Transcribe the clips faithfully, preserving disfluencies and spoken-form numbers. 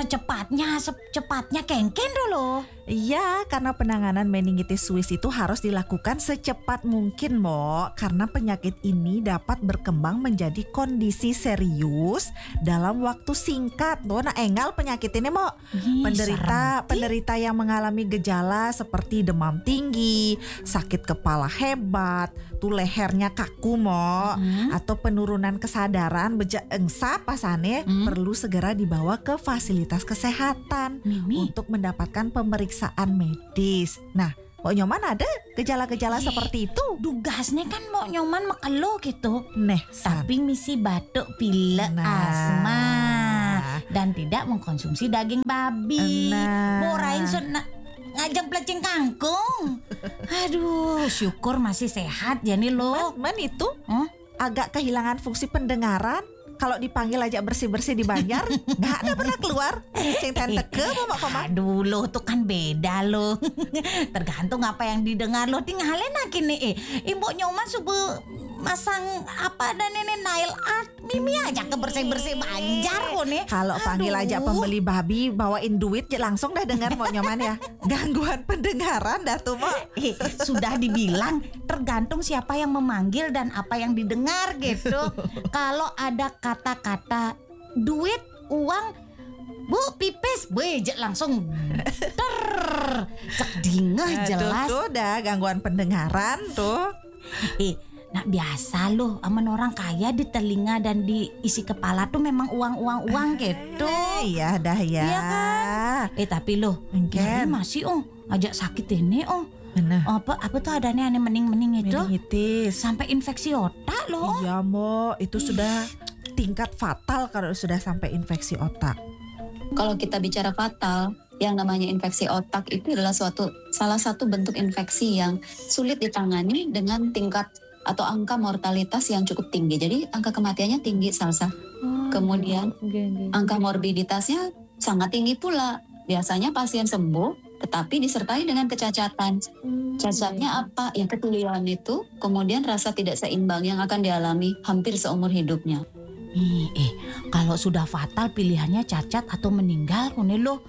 secepatnya, secepatnya kengken dulu. Iya, karena penanganan meningitis Swiss itu harus dilakukan secepat mungkin, Mo. Karena penyakit ini dapat berkembang menjadi kondisi serius dalam waktu singkat. Tuh, nah engal penyakit ini, Mo. Ih, Penderita serem. penderita yang mengalami gejala seperti demam tinggi, sakit kepala hebat, tuh lehernya kaku, Mo, Hmm. atau penurunan kesadaran, beja engsa pasane Hmm. perlu segera dibawa ke fasilitas kesehatan Mimi. untuk mendapatkan pemeriksaan medis. Nah, Mbok Nyoman ada gejala-gejala Ih, seperti itu? Dugasnya kan mau nyoman mekelo gitu. Neh, San. Tapi misi batuk, pilek, Nah. asma dan tidak mengkonsumsi daging babi. Nah. Borain sun na- ngajak pelecing kangkung. Aduh, syukur masih sehat jadi lo. Man, man itu Huh? agak kehilangan fungsi pendengaran. Kalau dipanggil aja bersih-bersih di Banjar, nggak ada pernah keluar. Sing tenteke mama koma. Aduh lo tuh kan beda lo. Tergantung apa yang didengar lo. Tinggalin lagi nih eh. Ibu nyoman subuh masang apa dan nenek nail art. Mimi aja ke bersih-bersih Banjar kok nih. Kalau panggil aja Aduh. pembeli babi bawain duit ya langsung dah dengar Mbok Nyoman ya. Gangguan pendengaran dah tuh, Mbok. Eh, sudah dibilang tergantung siapa yang memanggil dan apa yang didengar gitu. Kalau ada kata-kata duit, uang, bu pipis, bejek langsung ter cek dingeh jelas. Tuh, tuh dah gangguan pendengaran tuh. Eh, nah biasa loh, aman orang kaya di telinga dan di isi kepala tuh memang uang-uang-uang gitu. Eh, iya dah ya. Iya kan? Eh tapi loh, Engken. ini masih oh ajak sakit ini oh. Mana? Apa apa tuh adanya aneh mening-mening itu? Meningitis. Sampai infeksi otak loh. Iya, Mbok, itu sudah tingkat fatal kalau sudah sampai infeksi otak. Kalau kita bicara fatal, yang namanya infeksi otak itu adalah suatu salah satu bentuk infeksi yang sulit ditangani dengan tingkat atau angka mortalitas yang cukup tinggi. Jadi angka kematiannya tinggi salsa. Kemudian angka morbiditasnya sangat tinggi pula. Biasanya pasien sembuh tetapi disertai dengan kecacatan. Cacatnya apa? Ya ketulian itu, kemudian rasa tidak seimbang yang akan dialami hampir seumur hidupnya. Ih, eh, kalau sudah fatal pilihannya cacat atau meninggal kone loh.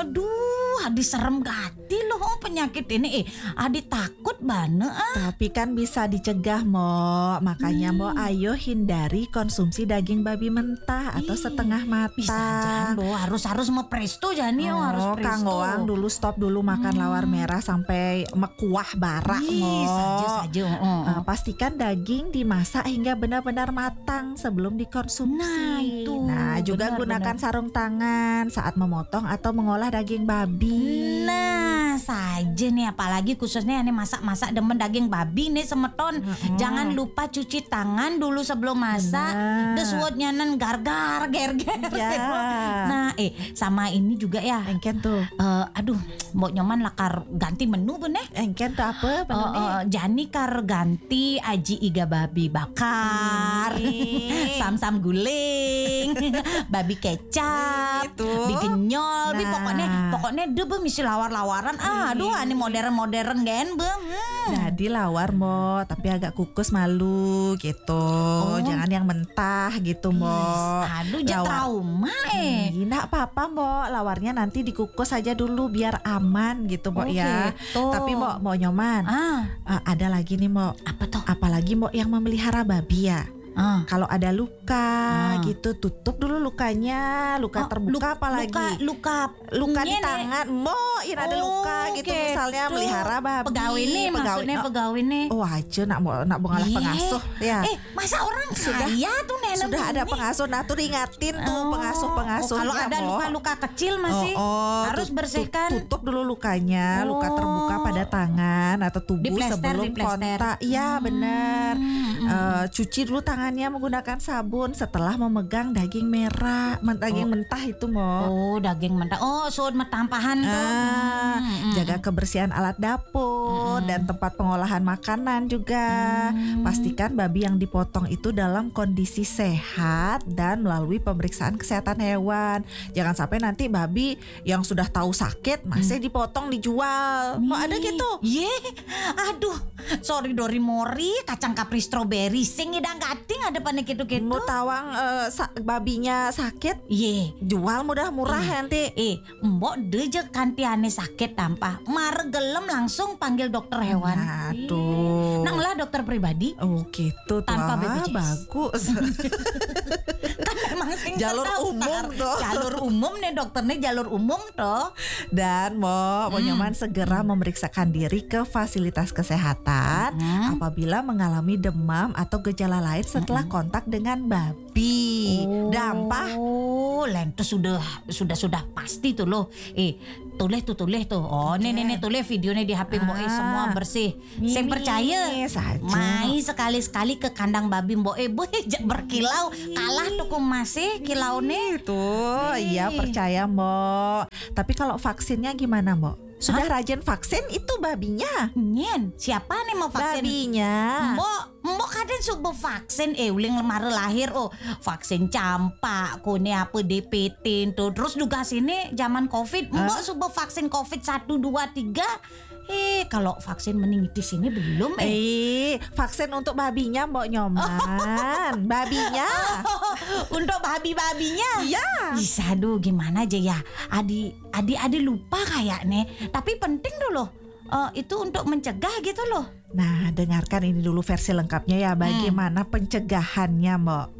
Aduh, adi serem gati loh oh, penyakit ini. Eh, adi takut banget ah. Tapi kan bisa dicegah, Mo. Makanya Mo ayo hindari konsumsi daging babi mentah atau Ih, setengah matang. Bisa jangan loh, harus harus mepresto jani oh, harus Oh, presto. Kang Goang dulu stop dulu makan lawar merah sampai mekuah barak, Ih, Mo. saja saja. Oh, oh. Nah, pastikan daging dimasak hingga benar-benar matang sebelum dikonsumsi. Nah, itu. Nah, juga Benar, gunakan benar. sarung tangan saat memotong atau mengolah daging babi. Nah saja nih, apalagi khususnya ini masak-masak demen daging babi nih semeton. Mm-mm. Jangan lupa cuci tangan dulu sebelum masak. Benar. Deswotnya nen gar-gar ger-ger. Ya. Nah eh sama ini juga ya. Engken tuh. Eh, aduh, Mbok Nyoman lakar ganti menu beneh. Engken tuh apa? Eh, Penune? eh, Jani kar ganti aji iga babi bakar, Ih. sam-sam guling, babi kecap, Gitu. bi genyol, bi Nah. pokoknya pokoknya deh be misi lawar-lawaran. Ah, aduh, ini modern-modern gen bang. Hmm. Jadi lawar, Mo, tapi agak kukus malu gitu. Jangan yang mentah gitu, Mo. Aduh, jadi Lawar- trauma eh. Ih, nggak apa-apa, Mo. Lawarnya nanti dikukus aja dulu biar aman gitu, Mo Oh, ya. gitu. Tapi Mo, Mo Nyoman, Ah, eh, ada lagi nih, Mo. apa tuh? Apalagi Mo yang memelihara babi ya. Ah. Kalau ada luka Ah. gitu, tutup dulu lukanya. Luka Oh, terbuka luk- apalagi. Luka, luka, Luka di nyene. tangan, Mo, ini ada Oh, luka gitu, misalnya melihara babi. Pegawai nih, maksudnya oh, pegawai nih. Oh aja nak mau nak mau ngalah Iya. pengasuh ya. Eh, masa orang Sudah- kaya tuh nenek Sudah ada ini? pengasuh, nah tuh diingatin tuh Oh, pengasuh-pengasuh. oh, kalau ada luka-luka kecil masih harus bersihkan. Tutup dulu lukanya, luka Oh. terbuka pada tangan atau tubuh Diplester, sebelum diplester. kontak. Iya benar. Hmm, Eh, cuci dulu tangannya menggunakan sabun setelah memegang daging merah, men- daging mentah itu Mo. Oh, daging mentah. Oh, sud metampahan tuh. Ah, Hmm, hmm. jaga kebersihan alat dapur dan tempat pengolahan makanan juga. Hmm. Pastikan babi yang dipotong itu dalam kondisi sehat dan melalui pemeriksaan kesehatan hewan. Jangan sampai nanti babi yang sudah tahu sakit masih dipotong dijual. Mau ada gitu? Ye, aduh, sorry Dori Mori, kacang kapri stroberi berising idang gating ada panik gitu-gitu. Mau tawang eh, sa- babinya sakit, Ye, jual mudah murah Iya. nanti. eh, mbok deje kantiane sakit tanpa maregelem langsung panggil dokter hewan. Aduh. Nang lah dokter pribadi. Oh gitu tuh. Tanpa Ah, B P J S. bagus. Kan memang sing Jalur terdaftar. umum toh. Jalur umum nih dokternya jalur umum toh. Dan mau mau Hmm. nyaman segera memeriksakan diri ke fasilitas kesehatan Hmm. apabila mengalami demam atau gejala lain setelah kontak dengan babi. Dampah. Oh, lain tuh sudah sudah sudah pasti tuh loh. Eh, tulis tuh tulis tuh. Oh, nih nih nih tulis videonya di H P Mbok E Ah. semua bersih. Ini Saya percaya. saja. Mai sekali-sekali ke kandang babi Mbok E boy jak berkilau kalah tuh ku masih kilau nih. Itu, Ih. iya percaya Mbok. Tapi kalau vaksinnya gimana Mbok? Sudah rajin vaksin itu babinya? Nyen, siapa nih mau vaksin? Babinya. Mbok, mbok kadang subuh vaksin eh uling lemari lahir oh vaksin campak, kone apa D P T tuh. Terus juga sini zaman Covid, mbok subuh vaksin Covid satu dua tiga. Eh kalau vaksin meningitis ini belum eh. Eh, vaksin untuk babinya Mbok Nyoman. Babinya. Untuk babi-babinya. Iya. Bisa aduh gimana aja ya. Adi adi adi lupa kayaknya. Tapi penting dulu. Eh, itu untuk mencegah gitu loh. Nah, dengarkan ini dulu versi lengkapnya ya. Bagaimana pencegahannya Mbok?